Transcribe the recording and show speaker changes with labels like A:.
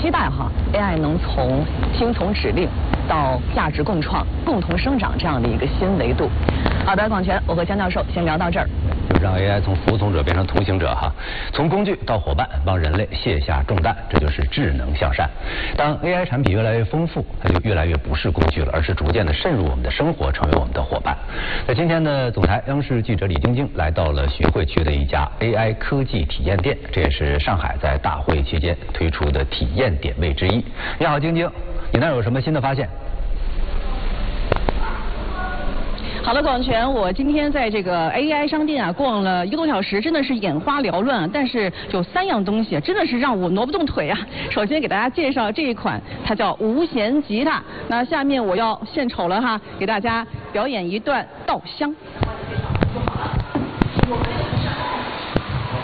A: 期待哈 AI 能从听从指令到价值共创、共同生长这样的一个新维度。好的，广泉，我和江教授先聊到这儿。
B: 就让 AI 从服从者变成同行者哈，从工具到伙伴，帮人类卸下重担，这就是智能向善。当 AI 产品越来越丰富，它就越来越不是工具了，而是逐渐的渗入我们的生活，成为我们的伙伴。在今天的总台，央视记者李晶晶来到了徐汇区的一家 AI 科技体验店，这也是上海在大会期间推出的体验点位之一。你好，晶晶，你那儿有什么新的发现？
A: 好的，广泉，我今天在这个 AI 商店啊逛了1个多小时，真的是眼花缭乱啊。但是有3样东西真的是让我挪不动腿啊。首先给大家介绍这一款，它叫无弦吉他。那下面我要献丑了哈，给大家表演一段稻香。